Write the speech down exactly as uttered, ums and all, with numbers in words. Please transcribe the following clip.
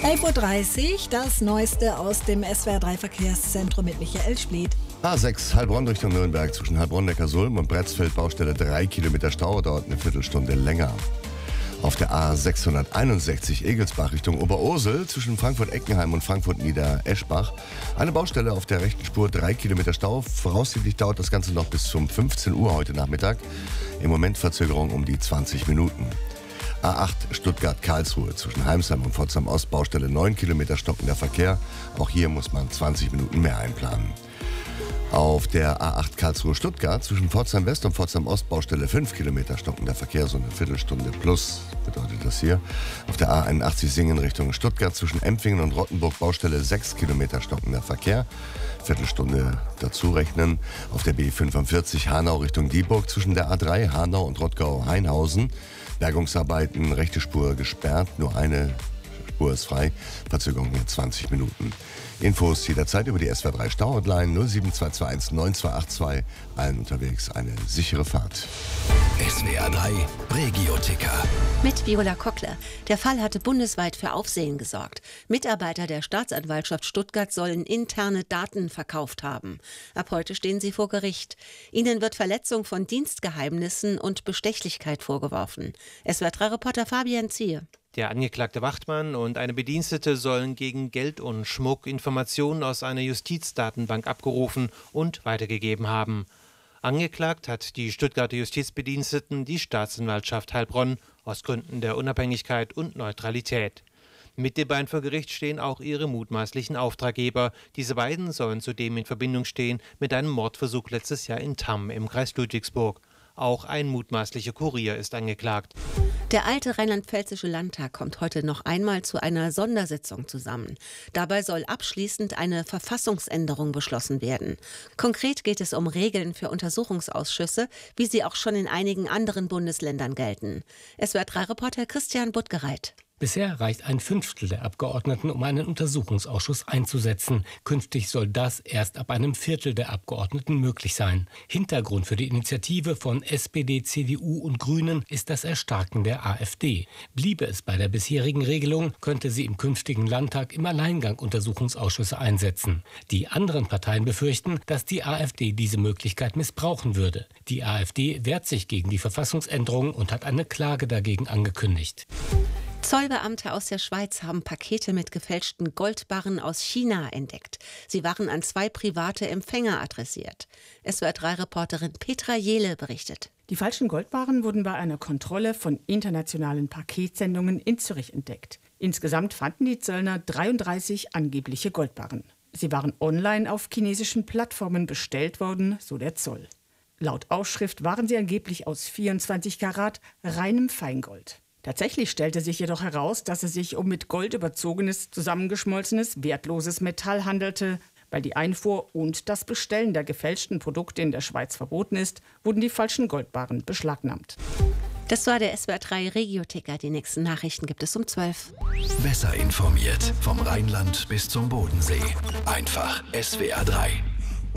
elf Uhr dreißig, das Neueste aus dem S W R drei Verkehrszentrum mit Michael Spliet. A sechs, Heilbronn Richtung Nürnberg, zwischen Heilbronn-Neckarsulm und Bretzfeld, Baustelle drei Kilometer Stau, dauert eine Viertelstunde länger. Auf der A sechshunderteinundsechzig Egelsbach Richtung Oberursel, zwischen Frankfurt-Eckenheim und Frankfurt-Nieder-Eschbach, eine Baustelle auf der rechten Spur, drei Kilometer Stau. Voraussichtlich dauert das Ganze noch bis zum fünfzehn Uhr heute Nachmittag. Im Moment Verzögerung um die zwanzig Minuten. A acht Stuttgart-Karlsruhe, zwischen Heimsheim und Pforzheim-Ost, Baustelle neun Kilometer stockender Verkehr. Auch hier muss man zwanzig Minuten mehr einplanen. Auf der A acht Karlsruhe-Stuttgart, zwischen Pforzheim-West und Pforzheim-Ost, Baustelle fünf Kilometer stockender Verkehr, so eine Viertelstunde plus bedeutet das hier. Auf der A einundachtzig Singen Richtung Stuttgart, zwischen Empfingen und Rottenburg, Baustelle sechs Kilometer stockender Verkehr, Viertelstunde dazu rechnen. Auf der B fünfundvierzig Hanau Richtung Dieburg, zwischen der A drei Hanau und Rottgau-Heinhausen, Bergungsarbeiten, rechte Spur gesperrt, nur eine Spur ist frei, Verzögerung nur zwanzig Minuten. Infos jederzeit über die S W R drei Stau-Hotline null sieben zwei zwei eins neun zwei acht zwei. Allen unterwegs eine sichere Fahrt. S W R drei Regio-Ticker. Mit Viola Kockler. Der Fall hatte bundesweit für Aufsehen gesorgt. Mitarbeiter der Staatsanwaltschaft Stuttgart sollen interne Daten verkauft haben. Ab heute stehen sie vor Gericht. Ihnen wird Verletzung von Dienstgeheimnissen und Bestechlichkeit vorgeworfen. S W R drei Reporter Fabian Ziehe. Der angeklagte Wachtmann und eine Bedienstete sollen gegen Geld und Schmuck Informationen aus einer Justizdatenbank abgerufen und weitergegeben haben. Angeklagt hat die Stuttgarter Justizbediensteten die Staatsanwaltschaft Heilbronn aus Gründen der Unabhängigkeit und Neutralität. Mit den beiden vor Gericht stehen auch ihre mutmaßlichen Auftraggeber. Diese beiden sollen zudem in Verbindung stehen mit einem Mordversuch letztes Jahr in Tamm im Kreis Ludwigsburg. Auch ein mutmaßlicher Kurier ist angeklagt. Der alte rheinland-pfälzische Landtag kommt heute noch einmal zu einer Sondersitzung zusammen. Dabei soll abschließend eine Verfassungsänderung beschlossen werden. Konkret geht es um Regeln für Untersuchungsausschüsse, wie sie auch schon in einigen anderen Bundesländern gelten. S W R drei Reporter Christian Buttgereit. Bisher reicht ein Fünftel der Abgeordneten, um einen Untersuchungsausschuss einzusetzen. Künftig soll das erst ab einem Viertel der Abgeordneten möglich sein. Hintergrund für die Initiative von S P D, C D U und Grünen ist das Erstarken der AfD. Bliebe es bei der bisherigen Regelung, könnte sie im künftigen Landtag im Alleingang Untersuchungsausschüsse einsetzen. Die anderen Parteien befürchten, dass die AfD diese Möglichkeit missbrauchen würde. Die AfD wehrt sich gegen die Verfassungsänderung und hat eine Klage dagegen angekündigt. Zollbeamte aus der Schweiz haben Pakete mit gefälschten Goldbarren aus China entdeckt. Sie waren an zwei private Empfänger adressiert. S W R drei Reporterin Petra Jehle berichtet. Die falschen Goldbarren wurden bei einer Kontrolle von internationalen Paketsendungen in Zürich entdeckt. Insgesamt fanden die Zöllner dreiunddreißig angebliche Goldbarren. Sie waren online auf chinesischen Plattformen bestellt worden, so der Zoll. Laut Ausschrift waren sie angeblich aus vierundzwanzig Karat reinem Feingold. Tatsächlich stellte sich jedoch heraus, dass es sich um mit Gold überzogenes, zusammengeschmolzenes, wertloses Metall handelte. Weil die Einfuhr und das Bestellen der gefälschten Produkte in der Schweiz verboten ist, wurden die falschen Goldbarren beschlagnahmt. Das war der S W R drei Regio-Ticker. Die nächsten Nachrichten gibt es um zwölf. Besser informiert vom Rheinland bis zum Bodensee. Einfach S W R drei.